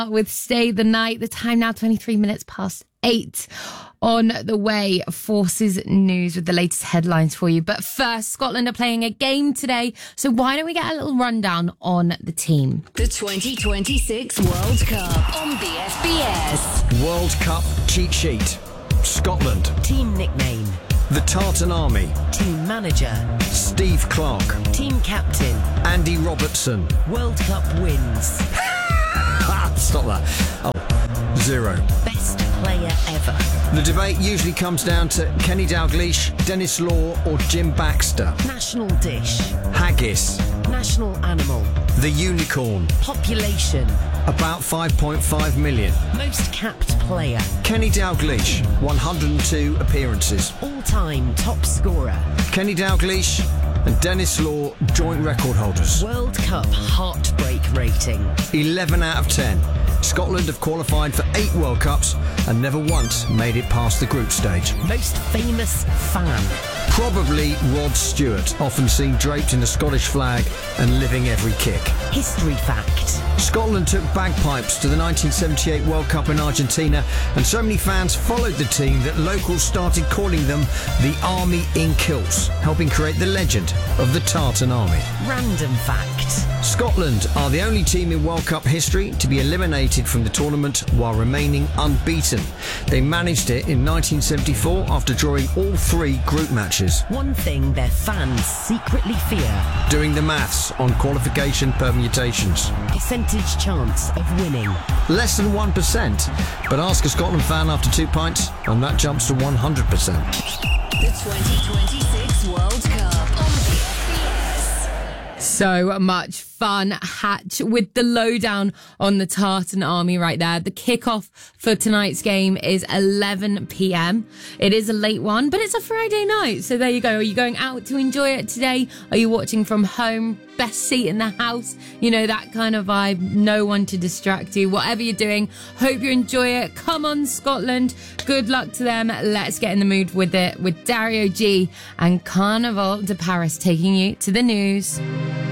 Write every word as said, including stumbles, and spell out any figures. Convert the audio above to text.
with Stay the Night. The time now twenty-three minutes past eight. On the way, Forces News with the latest headlines for you. But first, Scotland are playing a game today. So why don't we get a little rundown on the team? The twenty twenty-six World Cup on B S B S. World Cup cheat sheet. Scotland. Team nickname. The Tartan Army. Team manager. Steve Clarke. Team captain. Andy Robertson. World Cup wins. Stop that. Oh, zero. Best player ever. The debate usually comes down to Kenny Dalglish, Denis Law or Jim Baxter. National dish. Haggis. National animal. The unicorn. Population. About five point five million. Most capped player. Kenny Dalglish, one hundred two appearances. All-time top scorer. Kenny Dalglish and Denis Law, joint record holders. World Cup heartbreak rating. eleven out of ten. Scotland have qualified for eight World Cups and never once made it past the group stage. Most famous fan. Probably Rod Stewart, often seen draped in the Scottish flag and living every kick. History fact. Scotland took bagpipes to the nineteen seventy-eight World Cup in Argentina, and so many fans followed the team that locals started calling them the Army in Kilts, helping create the legend of the Tartan Army. Random fact. Scotland are the only team in World Cup history to be eliminated from the tournament while remaining unbeaten. They managed it in nineteen seventy-four after drawing all three group matches. One thing their fans secretly fear. Doing the maths on qualification permutations. Percentage chance of winning. Less than one percent. But ask a Scotland fan after two pints and that jumps to one hundred percent. The twenty twenty-six World Cup on B S B S. So much fun. Hatch with the lowdown on the Tartan Army right there. The kickoff for tonight's game is eleven p.m. It is a late one, but it's a Friday night. So there you go. Are you going out to enjoy it today? Are you watching from home? Best seat in the house? You know, that kind of vibe. No one to distract you. Whatever you're doing, hope you enjoy it. Come on, Scotland. Good luck to them. Let's get in the mood with it with Dario G and Carnival de Paris taking you to the news.